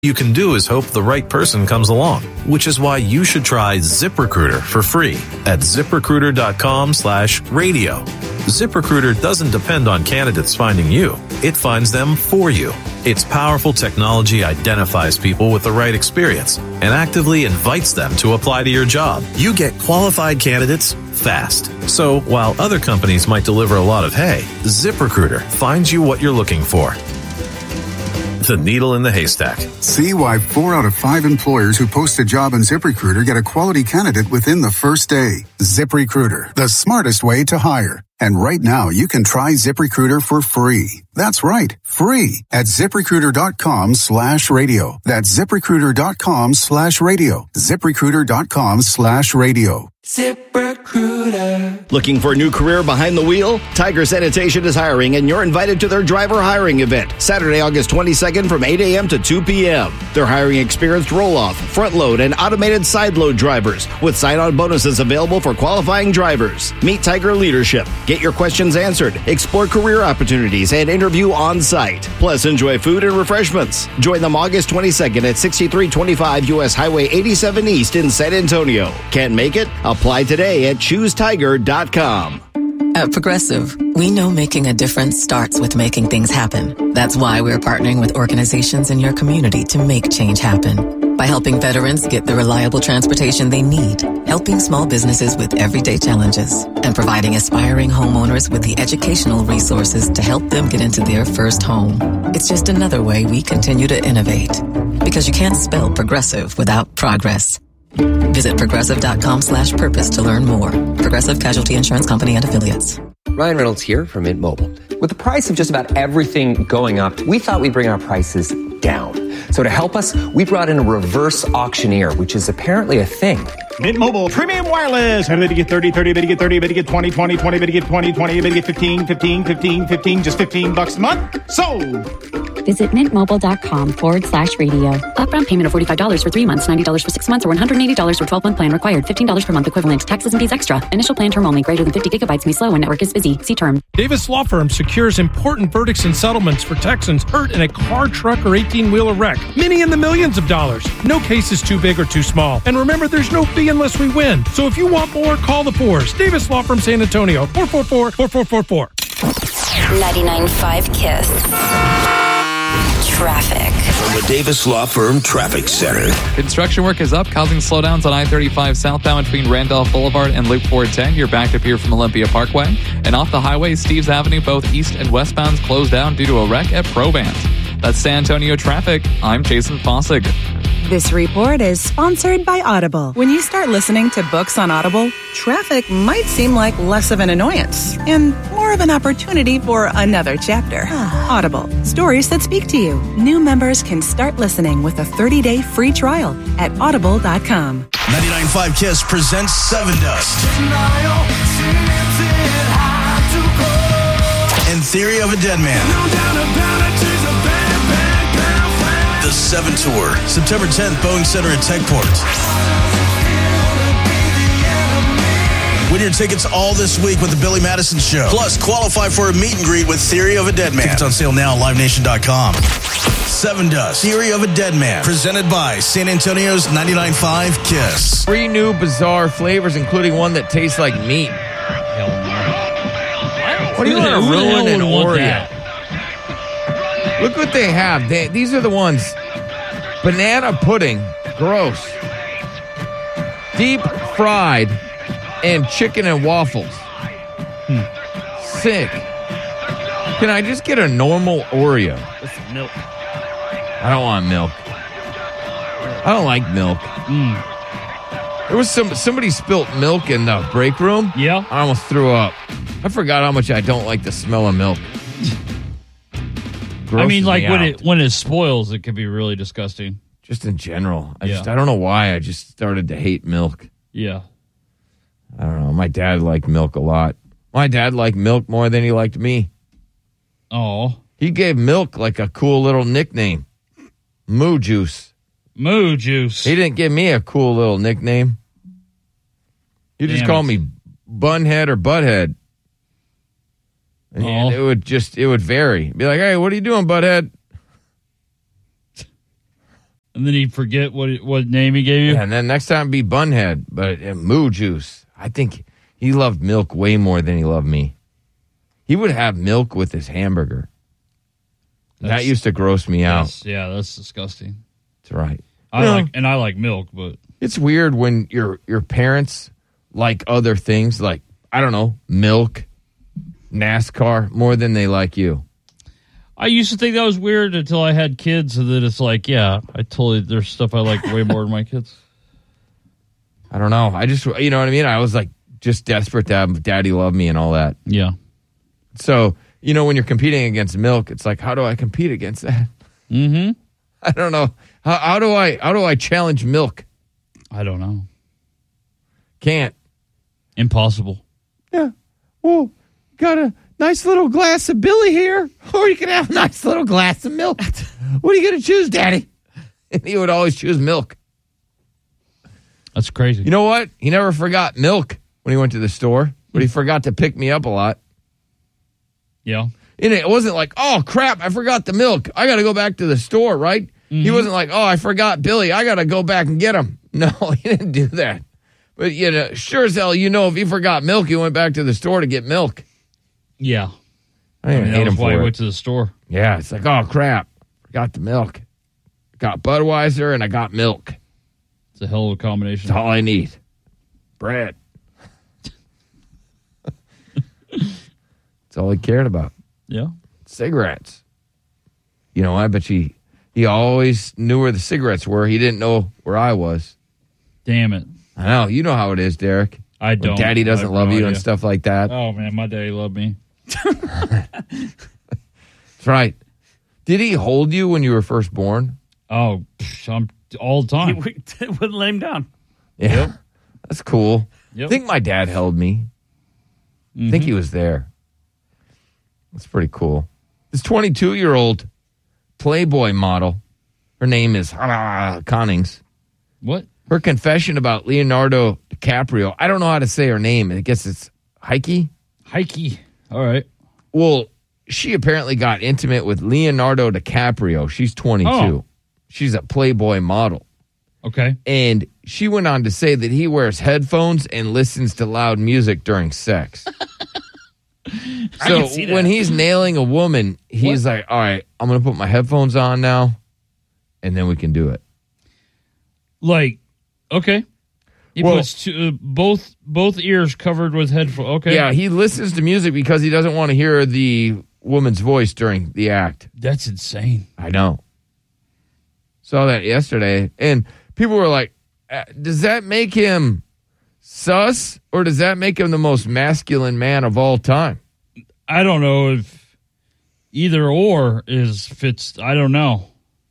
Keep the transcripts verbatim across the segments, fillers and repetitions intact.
you can do is hope the right person comes along, which is why you should try ZipRecruiter for free at ZipRecruiter.com slash radio. ZipRecruiter doesn't depend on candidates finding you. It finds them for you. Its powerful technology identifies people with the right experience and actively invites them to apply to your job. You get qualified candidates fast. So while other companies might deliver a lot of hay, ZipRecruiter finds you what you're looking for. The needle in the haystack. See why four out of five employers who post a job on ZipRecruiter get a quality candidate within the first day. ZipRecruiter, the smartest way to hire. And right now, you can try ZipRecruiter for free. That's right, free at ZipRecruiter.com slash radio. That's ZipRecruiter.com slash radio. ZipRecruiter.com slash radio. ZipRecruiter. Looking for a new career behind the wheel? Tiger Sanitation is hiring, and you're invited to their driver hiring event, Saturday, August twenty-second from eight a.m. to two p.m. They're hiring experienced roll-off, front-load, and automated side-load drivers, with sign-on bonuses available for qualifying drivers. Meet Tiger leadership. Get your questions answered, explore career opportunities, and interview on-site. Plus, enjoy food and refreshments. Join them August twenty-second at sixty-three twenty-five U S Highway eighty-seven East in San Antonio. Can't make it? Apply today at choose tiger dot com. At Progressive, we know making a difference starts with making things happen. That's why we're partnering with organizations in your community to make change happen. By helping veterans get the reliable transportation they need, helping small businesses with everyday challenges, and providing aspiring homeowners with the educational resources to help them get into their first home. It's just another way we continue to innovate. Because you can't spell progressive without progress. Visit progressive.com slash purpose to learn more. Progressive Casualty Insurance Company and Affiliates. Ryan Reynolds here from Mint Mobile. With the price of just about everything going up, we thought we'd bring our prices down. So to help us, we brought in a reverse auctioneer, which is apparently a thing. Mint Mobile Premium Wireless. How do they get thirty, thirty, they get thirty, they get twenty, twenty, twenty, they get twenty, twenty, they get fifteen, fifteen, fifteen, fifteen, just fifteen bucks a month? Sold! Visit mintmobile.com forward slash radio. Upfront payment of forty-five dollars for three months, ninety dollars for six months, or one hundred eighty dollars for twelve-month plan required. fifteen dollars per month equivalent. Taxes and fees extra. Initial plan term only. Greater than fifty gigabytes may slow when network is busy. See term. Davis Law Firm secures important verdicts and settlements for Texans hurt in a car, truck, or eighteen-wheeler wreck. Many in the millions of dollars. No case is too big or too small. And remember, there's no fee unless we win. So if you want more, call the Fours. Davis Law Firm San Antonio. four four four, four four four four. ninety-nine point five KISS. Traffic. From the Davis Law Firm Traffic Center. Construction work is up, causing slowdowns on I thirty-five southbound between Randolph Boulevard and Loop four ten. You're backed up here from Olympia Parkway. And off the highway, Steves Avenue, both east and westbounds closed down due to a wreck at Proband. That's San Antonio traffic. I'm Jason Fossig. This report is sponsored by Audible. When you start listening to books on Audible, traffic might seem like less of an annoyance and more of an opportunity for another chapter. Audible, stories that speak to you. New members can start listening with a thirty-day free trial at audible dot com. ninety-nine point five KISS presents Seven Dust. In Theory of a Dead Man. The Seven Tour, September tenth, Boeing Center at Techport. Win your tickets all this week with the Billy Madison Show. Plus, qualify for a meet and greet with Theory of a Dead Man. Tickets on sale now at live nation dot com. Seven Dust, Theory of a Dead Man, presented by San Antonio's ninety-nine point five KISS. Three new bizarre flavors, including one that tastes like meat. What do you want to ruin an Oreo? Look what they have. They, these are the ones. Banana pudding. Gross. Deep fried and chicken and waffles. Hmm. Sick. Can I just get a normal Oreo? With some milk. I don't want milk. I don't like milk. Mm. There was some somebody spilt milk in the break room. Yeah. I almost threw up. I forgot how much I don't like the smell of milk. I mean, like me when out. it when it spoils, it can be really disgusting. Just in general. I Yeah. just I don't know why I just started to hate milk. Yeah. I don't know. My dad liked milk a lot. My dad liked milk more than he liked me. Oh. He gave milk like a cool little nickname. Moo Juice. Moo Juice. He didn't give me a cool little nickname. He just Damn called it. me Bunhead or Butthead. And, Oh. and it would just, it would vary. Be like, hey, what are you doing, Butthead? And then he'd forget what what name he gave you? Yeah, and then next time be Bunhead, but uh, Moo Juice. I think he loved milk way more than he loved me. He would have milk with his hamburger. That's, that used to gross me out. Yeah, that's disgusting. That's right. I You know, like and I like milk, but it's weird when your your parents like other things, like, I don't know, milk, NASCAR, more than they like you. I used to think that was weird until I had kids, and then it's like, yeah, I totally, there's stuff I like way more than my kids. I don't know. I just, you know what I mean? I was like just desperate to have daddy love me and all that. Yeah. So, you know, when you're competing against milk, it's like, how do I compete against that? Mm-hmm. I don't know. How, how do I, how do I challenge milk? I don't know. Can't. Impossible. Yeah. Well, got a nice little glass of Billy here, or you can have a nice little glass of milk. What are you going to choose, Daddy? And he would always choose milk. That's crazy. You know what? He never forgot milk when he went to the store, but he forgot to pick me up a lot. Yeah. And it wasn't like, oh, crap, I forgot the milk. I got to go back to the store, right? Mm-hmm. He wasn't like, oh, I forgot Billy. I got to go back and get him. No, he didn't do that. But, you know, sure as hell, you know, if he forgot milk, he went back to the store to get milk. Yeah. I didn't I mean, hate that him was why for he it. went to the store. Yeah, it's like, oh, crap. Forgot the milk. Got Budweiser and I got milk. It's a hell of a combination. That's all I need. Bread. That's all he cared about. Yeah. Cigarettes. You know, I bet he, he always knew where the cigarettes were. He didn't know where I was. Damn it. I know. You know how it is, Derek. I don't. When Daddy doesn't I have love no you idea. and stuff like that. Oh, man, my daddy loved me. That's right. Did he hold you when you were first born? Oh, psh, I'm all the time. He wouldn't let him down. Yeah. Yep. That's cool. Yep. I think my dad held me. Mm-hmm. I think he was there. That's pretty cool. This twenty-two-year-old Playboy model, her name is ah, Connings. What? Her confession about Leonardo DiCaprio. I don't know how to say her name. I guess it's Heike. Heike. All right. Well, she apparently got intimate with Leonardo DiCaprio. She's twenty-two. Oh. She's a Playboy model. Okay. And she went on to say that he wears headphones and listens to loud music during sex. I So can see that. when he's nailing a woman, he's What? like, all right, I'm going to put my headphones on now, and then we can do it. Like, okay. He Well- puts two, uh, both both ears covered with headphones. Okay. Yeah, he listens to music because he doesn't want to hear the woman's voice during the act. That's insane. I know. Saw that yesterday, and people were like, uh, does that make him sus, or does that make him the most masculine man of all time? I don't know if either or is fits. I don't know.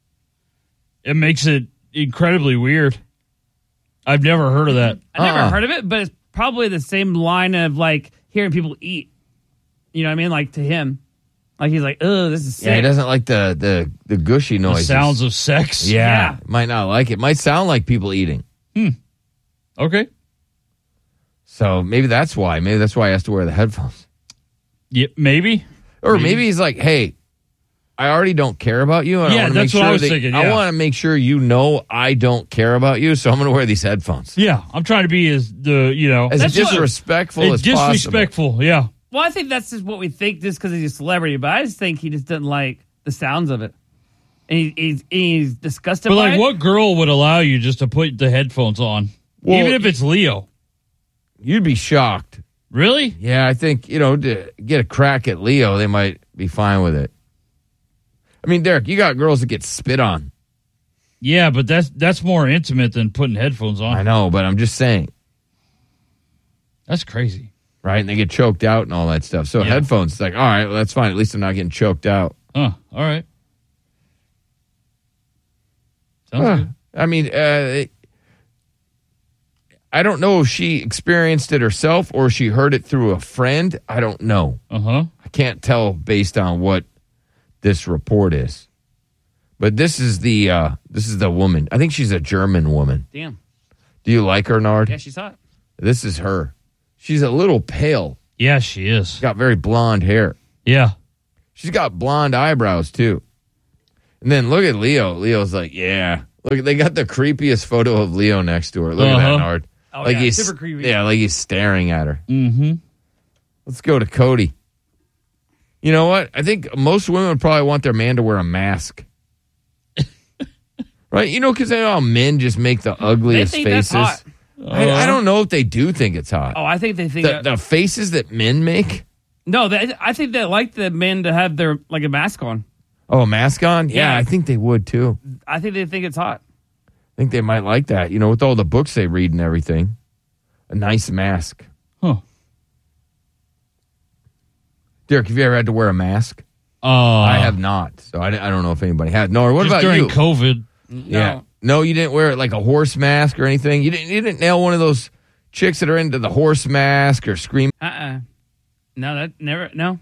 It makes it incredibly weird. I've never heard of that. I never Uh-uh. heard of it, but it's probably the same line of like hearing people eat. You know what I mean? Like to him. Like he's like, oh, this is sick. Yeah, he doesn't like the the, the gushy The noises. sounds of sex. Yeah, Yeah. might not like it. Might sound like people eating. Okay. So maybe that's why. Maybe that's why he has to wear the headphones. Yeah, maybe. Or Maybe. maybe he's like, hey, I already don't care about you. And Yeah, I wanna that's make what sure I was that, thinking, I yeah. want to make sure you know I don't care about you, so I'm going to wear these headphones. Yeah, I'm trying to be as the you know As That's what- disrespectful as as possible. disrespectful. Yeah. Well, I think that's just what we think just because he's a celebrity, but I just think he just doesn't like the sounds of it. And he, he's, he's disgusted But by like, it. what girl would allow you just to put the headphones on, Well, even if it's Leo? You'd be shocked. Really? Yeah, I think, you know, to get a crack at Leo, they might be fine with it. I mean, Derek, you got girls that get spit on. Yeah, but that's that's more intimate than putting headphones on. I know, but I'm just saying, That's crazy. right? And they get choked out and all that stuff. So Yeah. headphones, it's like, all right, well, that's fine. At least I'm not getting choked out. Huh. All right. Sounds Huh. good. I mean, uh, I don't know if she experienced it herself or she heard it through a friend. I don't know. Uh huh. I can't tell based on what this report is. But this is the uh, this is the woman. I think she's a German woman. Damn. Do you like her, Nard? Yeah, she's hot. This is her. She's a little pale. Yeah, she is. She's got very blonde hair. Yeah. She's got blonde eyebrows too. And then look at Leo. Leo's like, yeah, Look, they got the creepiest photo of Leo next to her. Look Uh-huh. at that, Nard. Oh, like yeah, he's super creepy. Yeah, like he's staring at her. Mm-hmm. Let's go to Cody. You know what? I think most women would probably want their man to wear a mask. Right? You know, because all men just make the ugliest They think that's faces. hot. I, I don't know if they do think it's hot. Oh, I think they think the, that, the faces that men make. no. They, I think they like the men to have their like a mask on. Oh, a mask on? Yeah, Yeah. I think they would too. I think they think it's hot. I think they might like that. You know, with all the books they read and everything. A nice mask. Huh. Derek, have you ever had to wear a mask? Uh, I have not. So I, I don't know if anybody had. No, what just about during you? COVID. Yeah. No, you didn't wear it like a horse mask or anything? You didn't you didn't nail one of those chicks that are into the horse mask or scream? Uh-uh. No, that never. No.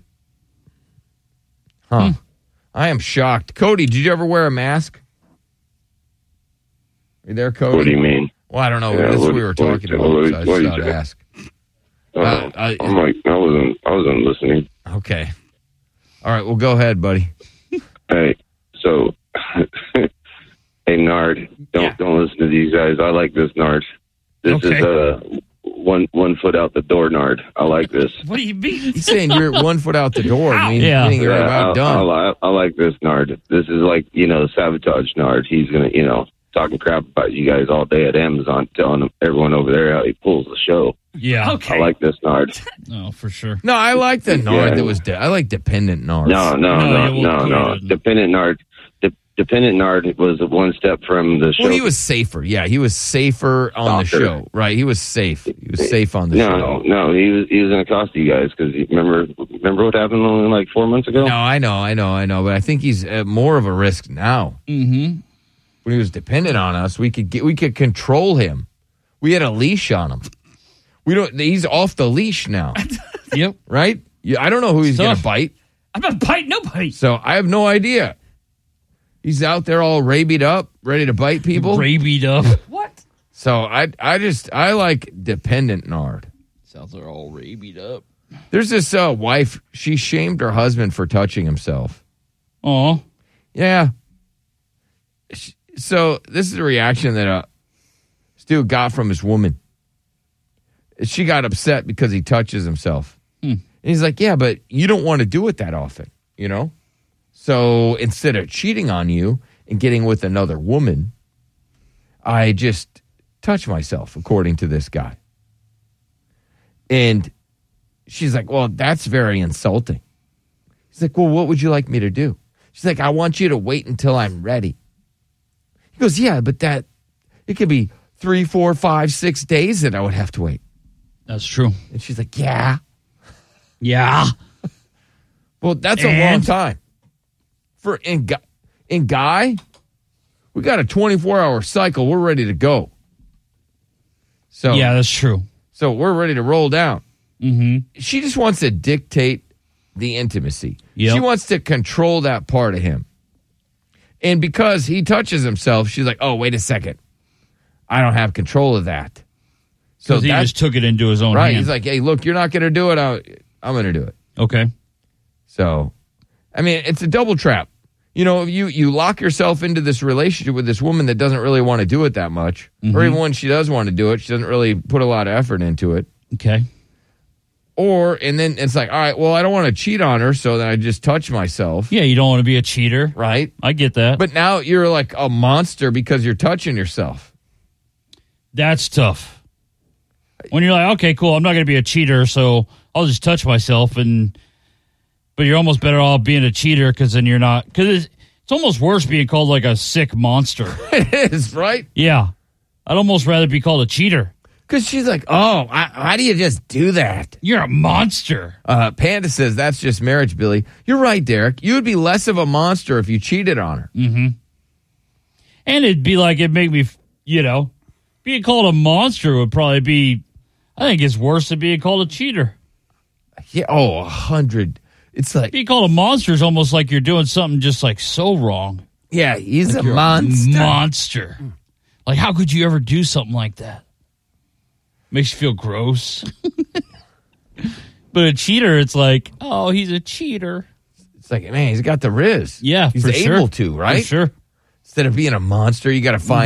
Huh. I am shocked. Cody, did you ever wear a mask? Are you there, Cody? What do you mean? Well, I don't know. Yeah, That's what what- we were what- talking what- about. So I what just is thought to that? ask. Oh, Uh, I- I'm like, I wasn't, I wasn't listening. Okay. All right. Well, go ahead, buddy. Hey, so, hey, Nard, don't don't listen to these guys. I like this, Nard. This Okay. is uh one one foot out the door, Nard. I like this. What do you mean? He's saying you're one foot out the door. I mean, Yeah. meaning you're Yeah, about I, done. I, li- I like this, Nard. This is like, you know, sabotage, Nard. He's gonna, you know, talking crap about you guys all day at Amazon, telling everyone over there how he pulls the show. Yeah. Okay. I like this, Nard. No, for sure. No, I like the Nard Yeah. that was. De- I like dependent Nard. No, no, No, no, you no, won't no. put it in. Dependent Nard. De- dependent Nard was one step from the show. Well, he was safer. Yeah, he was safer on the Softer. show. Right, he was safe. He was safe on the no, show. no, he was he was going to cost you guys because remember remember what happened only like four months ago. No, I know, I know, I know, but I think he's uh, more of a risk now. Mm-hmm. When he was dependent on us, we could get, we could control him. We had a leash on him. We don't. He's off the leash now. Yep. Right? Yeah, I don't know who he's going to Tough. bite. I'm not biting nobody. So I have no idea. He's out there all rabied up, ready to bite people. Rabied up. What? So I, I just, I like dependent Nard. Sounds like all rabied up. There's this uh, wife. She shamed her husband for touching himself. Oh. Yeah. She- So this is a reaction that uh, this dude got from his woman. She got upset because he touches himself. Hmm. And he's like, yeah, but you don't want to do it that often, you know? So instead of cheating on you and getting with another woman, I just touch myself, according to this guy. And she's like, well, that's very insulting. He's like, well, what would you like me to do? She's like, I want you to wait until I'm ready. He goes, yeah, but that, it could be three, four, five, six days that I would have to wait. That's true. And she's like, yeah. Yeah. Well, that's a long And? time. For in, Gu- in Guy, we got a twenty-four hour cycle. We're ready to go. So Yeah, that's true. So we're ready to roll down. Mm-hmm. She just wants to dictate the intimacy. Yep. She wants to control that part of him. And because he touches himself, she's like, oh, wait a second. I don't have control of that. So Because he that's just took it into his own right. hand. He's like, hey, look, you're not going to do it. I'll, I'm going to do it. Okay. So, I mean, it's a double trap. You know, you, you lock yourself into this relationship with this woman that doesn't really want to do it that much. Mm-hmm. Or even when she does want to do it, she doesn't really put a lot of effort into it. Okay. Or, and then it's like, all right, well, I don't want to cheat on her, so then I just touch myself. Yeah, you don't want to be a cheater. Right? I get that. But now you're like a monster because you're touching yourself. That's tough. When you're like, okay, cool, I'm not going to be a cheater, so I'll just touch myself. And but you're almost better off being a cheater because then you're not. Because it's, it's almost worse being called like a sick monster. It is, right? Yeah. I'd almost rather be called a cheater. Because she's like, oh, I, how do you just do that? You're a monster. Uh, Panda says that's just marriage, Billy. You're right, Derek. You would be less of a monster if you cheated on her. Mm-hmm. And it'd be like, it'd make me, you know, being called a monster would probably be, I think it's worse than being called a cheater. Yeah, oh, a hundred. It's like, being called a monster is almost like you're doing something just like so wrong. yeah, he's Like a you're monster. monster. Like, how could you ever do something like that? Makes you feel gross. But a cheater, it's like, oh, he's a cheater. It's like, man, he's got the riz. Yeah, he's for able sure. to, right? For sure. Instead of being a monster, you got to find